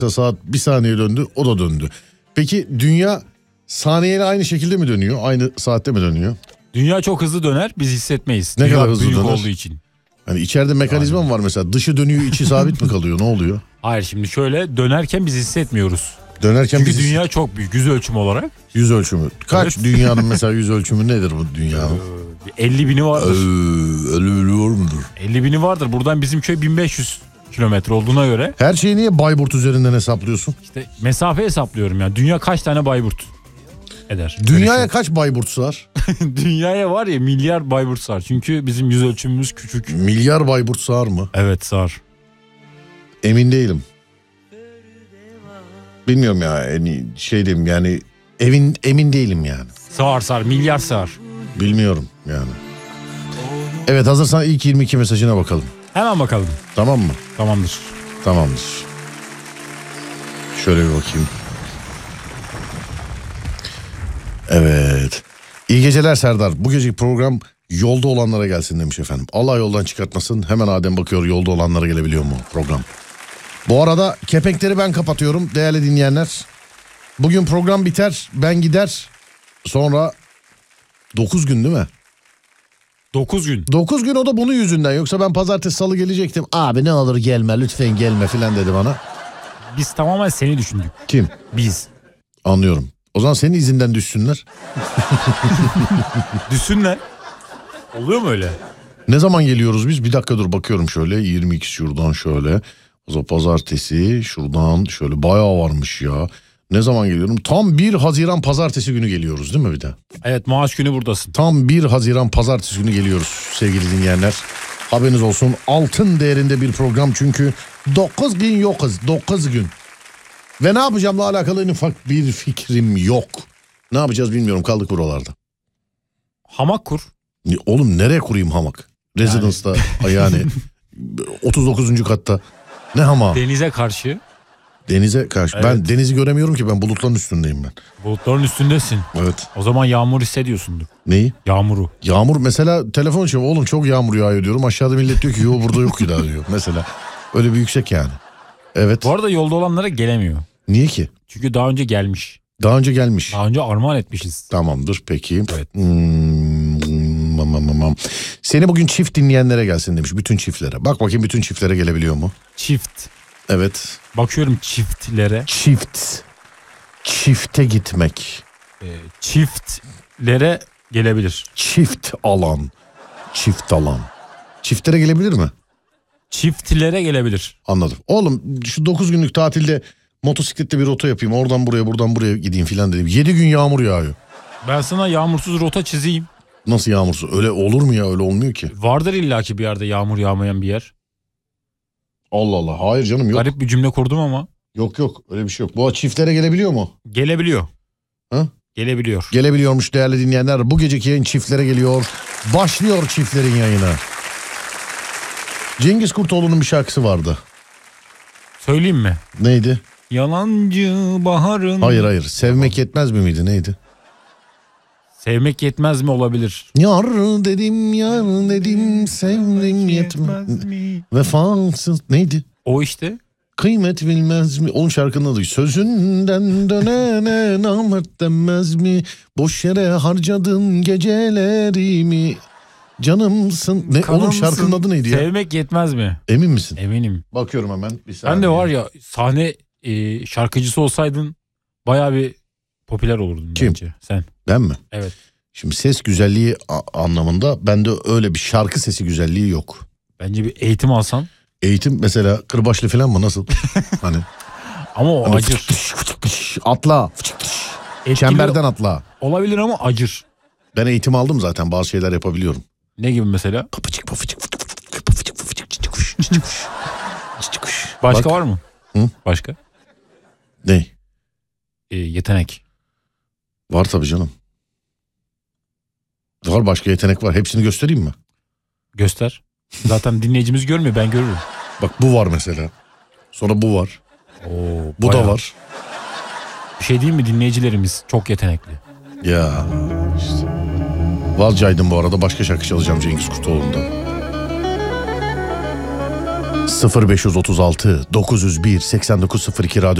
saat bir saniye döndü, o da döndü. Peki dünya saniyeyle aynı şekilde mi dönüyor? Aynı saatte mi dönüyor? Dünya çok hızlı döner, biz hissetmeyiz. Ne dünya kadar hızlı büyük döner? olduğu için. Hani içeride mekanizma mı var mesela? Dışı dönüyor, içi sabit mi kalıyor? Ne oluyor? Hayır, şimdi şöyle dönerken biz hissetmiyoruz. Dönerken Çünkü biz... dünya çok büyük yüz ölçüm olarak. Yüz ölçümü. Kaç Evet. dünyanın mesela yüz ölçümü nedir bu dünyanın? 50 bini vardır. Ölüyor mudur? 50 bini vardır. Buradan bizim köy 1500 kilometre olduğuna göre. Her şeyi niye Bayburt üzerinden hesaplıyorsun? İşte mesafe hesaplıyorum yani. Dünya kaç tane Bayburt eder? Dünyaya kaç Bayburt sığar? Dünyaya var ya milyar Bayburt sığar. Çünkü bizim yüz ölçümümüz küçük. Milyar Bayburt sığar mı? Evet, sığar. Emin değilim. Bilmiyorum ya, şey diyeyim yani emin değilim yani. Sığar milyar sığar. Bilmiyorum yani. Evet, hazırsan ilk 22 mesajına bakalım. Hemen bakalım. Tamam mı? Tamamdır. Tamamdır. Şöyle bir bakayım. Evet. İyi geceler Serdar. Bu geceki program yolda olanlara gelsin demiş efendim. Allah yoldan çıkartmasın. Hemen Adem bakıyor, yolda olanlara gelebiliyor mu program. Bu arada kepenkleri ben kapatıyorum değerli dinleyenler. Bugün program biter, ben gider. Sonra 9 gün değil mi? 9 gün. 9 gün, o da bunun yüzünden. Yoksa ben pazartesi salı gelecektim. Abi ne olur gelme, lütfen gelme filan dedi bana. Biz tamamen seni düşündük. Kim? Biz. Anlıyorum. O zaman senin izinden düşsünler. Düşsünler. Oluyor mu öyle? Ne zaman geliyoruz biz? Bir dakika dur, bakıyorum şöyle. 22 şuradan şöyle. O zaman pazartesi şuradan şöyle, bayağı varmış ya. Ne zaman geliyorum? Tam 1 Haziran pazartesi günü geliyoruz değil mi bir de? Evet, maaş günü buradasın. Tam 1 Haziran pazartesi günü geliyoruz sevgili dinleyenler. Haberiniz olsun, altın değerinde bir program çünkü 9 gün yokuz, 9 gün. Ve ne yapacağımla alakalı en ufak bir fikrim yok. Ne yapacağız bilmiyorum, kaldık buralarda. Hamak kur. Oğlum nereye kurayım hamak? Residence'da yani 39. katta. Ne hamağı? Denize karşı. Denize karşı. Evet. Ben denizi göremiyorum ki, ben bulutların üstündeyim ben. Bulutların üstündesin. Evet. O zaman yağmur hissediyorsundur. Neyi? Yağmuru. Yağmur mesela, telefon açıyorum, oğlum çok yağmur yağıyor diyorum. Aşağıda millet diyor ki yo burada yok ki daha diyor. Mesela öyle bir yüksek yani. Evet. Bu arada yolda olanlara gelemiyor. Niye ki? Çünkü daha önce gelmiş. Daha önce gelmiş. Daha önce armağan etmişiz. Tamamdır peki. Evet. Seni bugün çift dinleyenlere gelsin demiş. Bütün çiftlere. Bak bakayım bütün çiftlere gelebiliyor mu? Çift. Evet. Bakıyorum çiftlere. Çifte gitmek. Çiftlere gelebilir. Çift alan. Çiftlere gelebilir mi? Çiftlere gelebilir. Anladım. Oğlum şu 9 günlük tatilde motosikletle bir rota yapayım. Oradan buraya, buradan buraya gideyim filan dedim. 7 gün yağmur yağıyor. Ben sana yağmursuz rota çizeyim. Nasıl yağmursuz? Öyle olur mu ya? Öyle olmuyor ki. Vardır illaki bir yerde yağmur yağmayan bir yer. Allah Allah. Hayır canım, yok. Garip bir cümle kurdum ama. Yok öyle bir şey yok. Bu çiftlere gelebiliyor mu? Gelebiliyor. Ha? Gelebiliyor. Gelebiliyormuş değerli dinleyenler. Bu geceki yayın çiftlere geliyor. Başlıyor çiftlerin yayını. Cengiz Kurtoğlu'nun bir şarkısı vardı. Söyleyeyim mi? Neydi? Yalancı baharın. Hayır. Sevmek yetmez mi miydi? Neydi? Sevmek yetmez mi olabilir? Yar dedim sevdim yetmez mi? Vefasız neydi? O işte. Kıymet bilmez mi? Onun şarkının adı. Sözünden dönene namert denmez mi? Boş yere harcadın gecelerimi. Canımsın. Ne? Oğlum şarkının adı neydi ya? Sevmek yetmez mi? Emin misin? Eminim. Bakıyorum hemen. Bir saniye. Ben de var ya, sahne şarkıcısı olsaydın bayağı bir popüler olurdun. Kim? Bence. Sen. Ben mi? Evet. Şimdi ses güzelliği anlamında bende öyle bir şarkı sesi güzelliği yok. Bence bir eğitim alsan. Eğitim mesela kırbaçlı falan mı, nasıl? Hani. Ama o Hani acır. Atla. Etkili Çemberden atla. olabilir ama acır. Ben eğitim aldım zaten, bazı şeyler yapabiliyorum. Ne gibi mesela? Başka Bak. var mı? Hı? Başka? Ne? Yetenek. Var tabii canım. Var, başka yetenek var. Hepsini göstereyim mi? Göster. Zaten dinleyicimiz görmüyor, ben görürüm. Bak bu var mesela. Sonra bu var. Oo, Bu bayağı. da var. Bir şey diyeyim mi, dinleyicilerimiz çok yetenekli. Ya işte. Vazcaydım bu arada, başka şarkı çalacağım Cengiz Kurtoğlu'ndan. 0536 901 8902 radyo